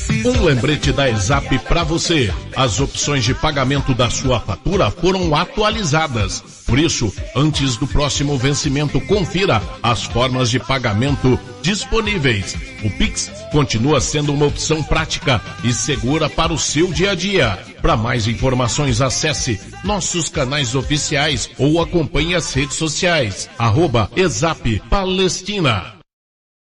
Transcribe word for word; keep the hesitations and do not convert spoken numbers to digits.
Um lembrete da Exap para você. As opções de pagamento da sua fatura foram atualizadas. Por isso, antes do próximo vencimento, confira as formas de pagamento disponíveis. O Pix continua sendo uma opção prática e segura para o seu dia a dia. Para mais informações, acesse nossos canais oficiais ou acompanhe as redes sociais. Arroba Exap Palestina.